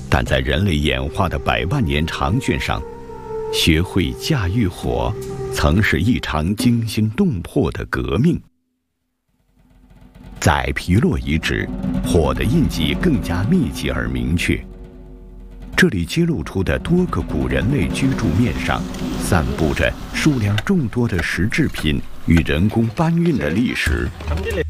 但在人类演化的100万年长卷上，学会驾驭火，曾是一场惊心动魄的革命。在皮洛遗址，火的印记更加密集而明确。这里揭露出的多个古人类居住面上，散布着数量众多的石制品与人工搬运的历史。